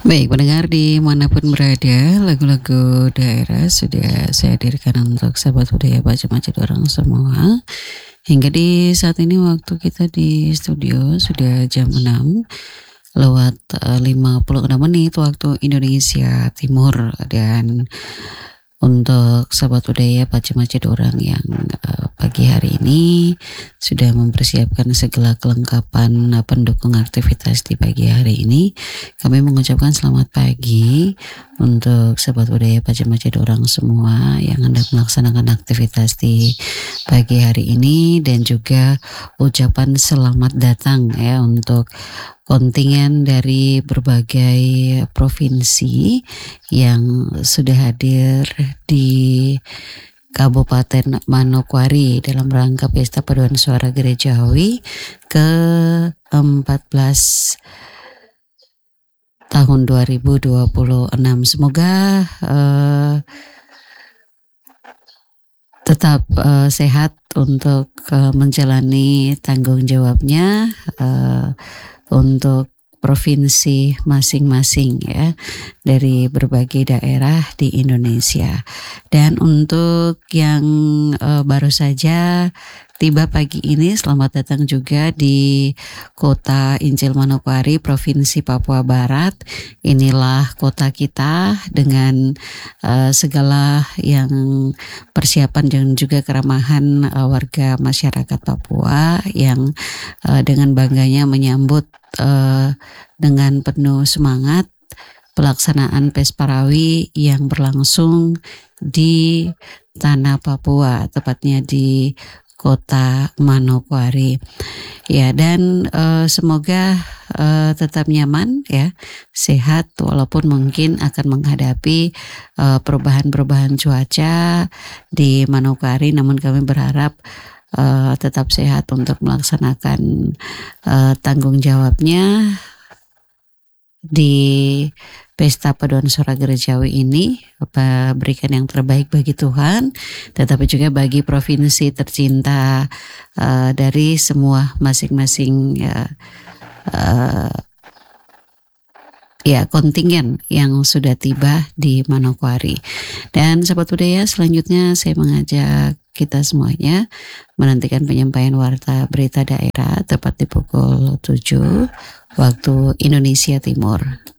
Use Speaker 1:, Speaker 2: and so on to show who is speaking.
Speaker 1: Baik, pendengar dimanapun berada, lagu-lagu daerah sudah saya hadirkan untuk sahabat budaya Baca Macet orang semua. Hingga di saat ini waktu kita di studio sudah jam 6 lewat 56 menit waktu Indonesia Timur. Dan untuk sahabat budaya Baca Macet orang yang pagi hari ini sudah mempersiapkan segala kelengkapan pendukung aktivitas di pagi hari ini, kami mengucapkan selamat pagi untuk sahabat budaya Baca Macet orang semua yang hendak melaksanakan aktivitas di pagi hari ini, dan juga ucapan selamat datang ya untuk kontingen dari berbagai provinsi yang sudah hadir di Kabupaten Manokwari dalam rangka Pesta Paduan Suara Gerejawi ke-14 tahun 2026. Semoga tetap sehat untuk menjalani tanggung jawabnya untuk provinsi masing-masing ya, dari berbagai daerah di Indonesia. Dan untuk yang baru saja tiba pagi ini, selamat datang juga di Kota Injil Manokwari, Provinsi Papua Barat. Inilah kota kita dengan segala yang persiapan dan juga keramahan warga masyarakat Papua yang dengan bangganya menyambut dengan penuh semangat pelaksanaan Pesparawi yang berlangsung di tanah Papua, tepatnya di Kota Manokwari. Ya, dan semoga tetap nyaman ya, sehat walaupun mungkin akan menghadapi perubahan-perubahan cuaca di Manokwari, namun kami berharap tetap sehat untuk melaksanakan tanggung jawabnya di Pesta Paduan Suara Gerejawi ini. Berikan yang terbaik bagi Tuhan, tetapi juga bagi provinsi tercinta dari semua masing-masing kontingen yang sudah tiba di Manokwari. Dan sahabat budaya, selanjutnya saya mengajak kita semuanya menantikan penyampaian warta berita daerah tepat di pukul 7 waktu Indonesia Timur.